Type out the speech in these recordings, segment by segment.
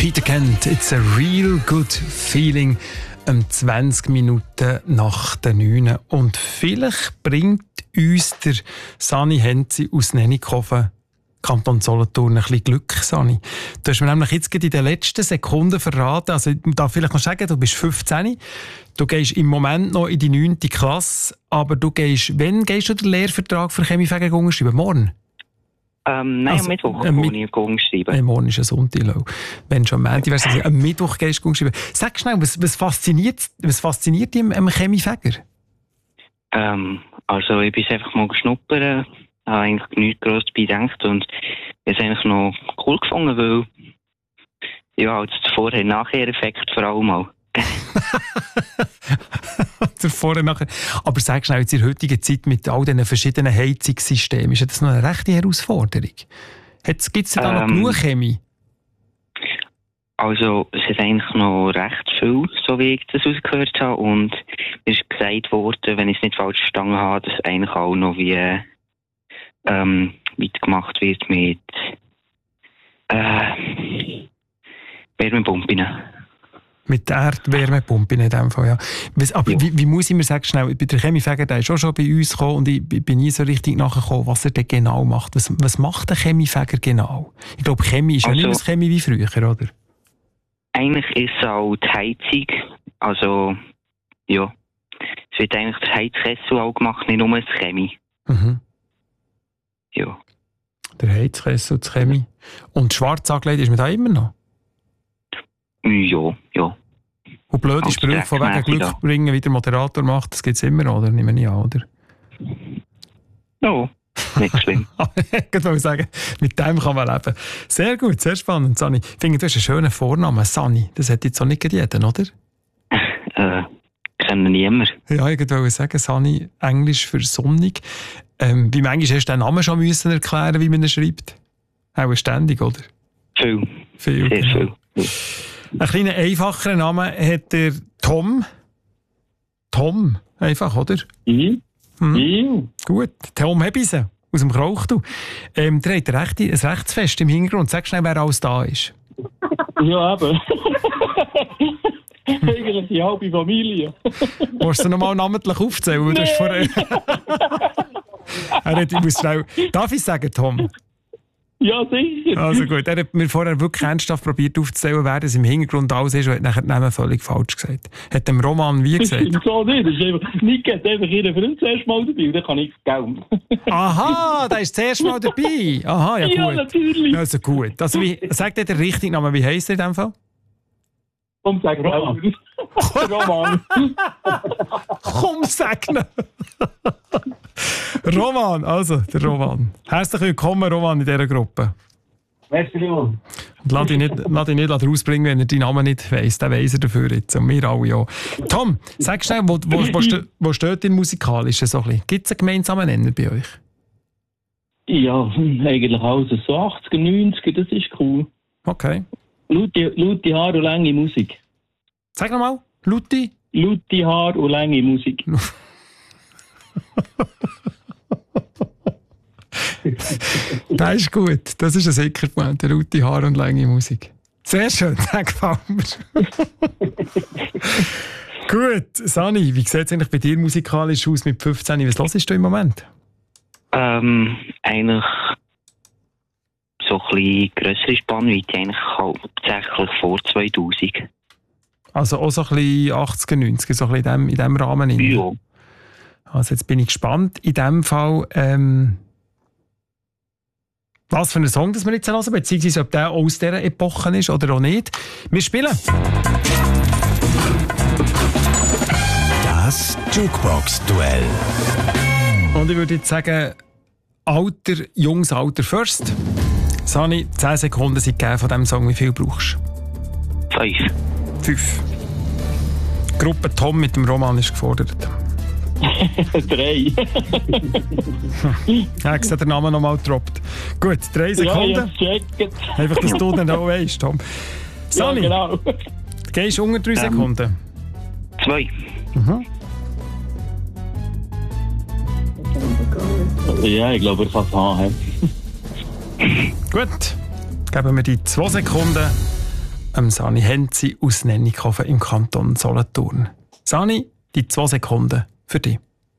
Peter Kent, it's a real good feeling. 20 Minuten nach der 9. Und vielleicht bringt uns der Sani Henzi aus Nennikofen, Kanton Solothurn, ein bisschen Glück, Sani. Du hast mir nämlich jetzt in den letzten Sekunden verraten, also ich darf vielleicht noch sagen, du bist 15, du gehst im Moment noch in die 9. Klasse, aber wann gehst du den Lehrvertrag für Chemiefäger schreiben? Morgen? Nein, am Mittwoch gehe ich schreiben. Nein, morgen ist ein Sonntag. Wenn schon am Montag wärst, am Mittwoch gehst du schreiben. Sag schnell, was fasziniert dich am Chemiefäger? Also ich bin einfach mal geschnuppert, habe eigentlich nichts gross dabei gedacht und ich habe es eigentlich noch cool gefunden, weil ja, als der Vorher-Nachher-Effekt vor allem auch. Der Vorher-Nachher. Aber sag schnell, jetzt in der heutigen Zeit mit all diesen verschiedenen Heizungssystemen, ist das noch eine rechte Herausforderung? Gibt es da noch genug Chemie? Also es ist eigentlich noch recht viel, so wie ich das ausgehört habe. Und es ist gesagt worden, wenn ich es nicht falsch verstanden habe, dass eigentlich auch noch wie weitergemacht wird mit Wärmepumpen. Mit Erdwärmepumpe in dem Fall, ja. Aber ja. Wie muss ich mir sagen, schnell, der Chemiefäger, der ist auch schon bei uns gekommen und ich bin nie so richtig nachgekommen, was er denn genau macht. Was macht der Chemiefäger genau? Ich glaube, Chemie ist ja nicht mehr das Chemie wie früher, oder? Eigentlich ist es auch die Heizung. Also, ja. Es wird eigentlich der Heizkessel auch gemacht, nicht nur das Chemie. Mhm. Ja. Der Heizkessel, das Chemie. Und schwarz angelegt ist man da immer noch? Ja, ja. Und blöde Sprüche von wegen Glück bringen, wie der Moderator macht, das gibt es immer, oder? Nehme ich an, oder? No, nicht schlimm. Ich wollte sagen, mit dem kann man leben. Sehr gut, sehr spannend, Sani. Ich finde, du hast einen schönen Vornamen, Sani. Das hat jetzt auch nicht jeder, oder? Kennen niemand. Ja, ich wollte sagen, Sani, Englisch für sonnig. Wie manchmal hast du den Namen schon müssen erklären, wie man ihn schreibt? Auch ständig, oder? Viel. Sehr viel. Einen kleinen einfacheren Namen hat der Tom. Tom, einfach, oder? Mhm. Gut, Tom Hebise aus dem Krauch. Der hat ein Rechtsfest im Hintergrund. Sag schnell, wer alles da ist. Ja, eben. Eigentlich die halbe Familie. Musst du noch mal namentlich aufzählen? Nee. Du hast vorher... Darf ich sagen, Tom? Ja, sicher. Also gut, er hat mir vorher wirklich ernsthaft probiert aufzuzählen, wer das im Hintergrund alles ist und hat nachher den Namen völlig falsch gesagt. Hat dem Roman wie gesagt? Das so nicht. Das ist einfach, Nick hat einfach ihren Freund zuerst mal dabei und dann kann ich es gelten. Aha, der ist zuerst mal dabei. Aha, ja gut. Ja, natürlich. Also gut. Also sagt er den richtigen Namen? Wie heisst er in dem Fall? Komm, sag Roman. Roman. Komm, sag ihn. Roman, also der Roman. Herzlich willkommen, Roman, in dieser Gruppe. Merci, Leon. Lass dich nicht rausbringen, wenn er deinen Namen nicht weiss. Den weiss er dafür jetzt. Und wir alle ja. Tom, sag schnell, wo steht ihr musikalisch so ein bisschen? Gibt es einen gemeinsamen Nenner bei euch? Ja, eigentlich alles. So 80er, 90er, das ist cool. Okay. Laute Haare und lange Musik. Sag nochmal, laute Haare und lange Musik. Das ist gut. Das ist ein Sicherpunkt. Laute Haare und lange Musik. Sehr schön, das gefällt mir. Gut, Sani, wie sieht es eigentlich bei dir musikalisch aus mit 15? Was hörst du im Moment? Eigentlich so ein bisschen grössere Spannweite, eigentlich hauptsächlich vor 2000. Also auch so ein bisschen 80er, 90er, so ein bisschen in diesem Rahmen. Ja. Also jetzt bin ich gespannt. In diesem Fall, was für einen Song das wir jetzt hören, beziehungsweise ob der aus dieser Epoche ist oder auch nicht. Wir spielen. Das Jukebox-Duell. Und ich würde jetzt sagen, Jungs, Alter first. Sani, 10 Sekunden sind gegeben von diesem Song. Wie viel brauchst du? 5. Gruppe Tom mit dem Roman ist gefordert. 3. Ja, ich habe den Namen nochmal gedroppt. Gut, 3 Sekunden. Ja, einfach, dass du dann auch weißt, Tom. Sani, ja, genau. Gehst unter 3 Sekunden? 2. Mhm. Ja, ich glaube, er kann es haben. Gut, geben wir die 2 Sekunden Sani Henzi aus Nennikofen im Kanton Solothurn. Sani, die 2 Sekunden für dich.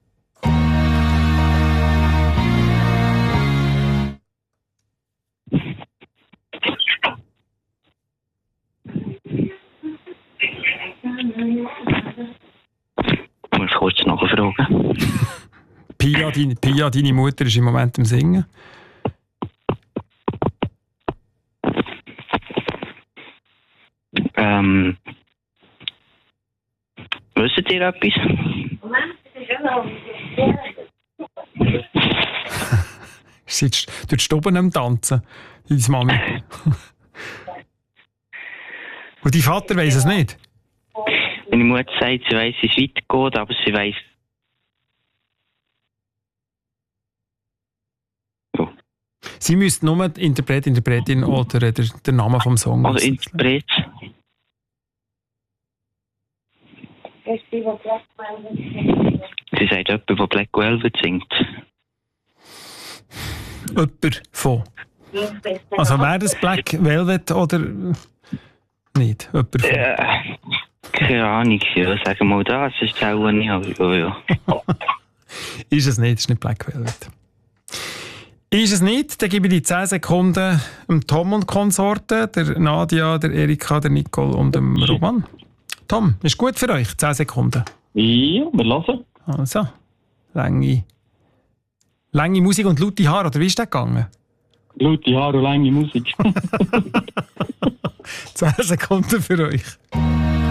Ich muss kurz nachfragen. Pia, deine Mutter ist im Moment am Singen. Wisst ihr etwas? Sie ist durch die Stube am Tanzen, deine Mami. Und dein Vater weiss es nicht? Meine Mutter sagt, sie weiss, wie es weitergeht, aber sie weiss. Oh. Sie müsste nur die Interpretin oder der Name vom Song Also wissen. Interpret. Sie sagt jemand, der Black Velvet singt. Jemand von. Also wäre das Black Velvet oder nicht? Jemand von. Keine Ahnung, ja, sagen wir mal das, ist auch nicht, aber ja. Ist es nicht, ist nicht Black Velvet. Ist es nicht, dann gebe ich die 10 Sekunden dem Tom und Konsorten, der Nadia, der Erika, der Nicole und dem Roman. Tom, ist gut für euch, 10 Sekunden. Ja, wir hören. Also, lange Musik und laute Haare, oder wie ist das gegangen? Laute Haare und lange Musik. 10 Sekunden für euch.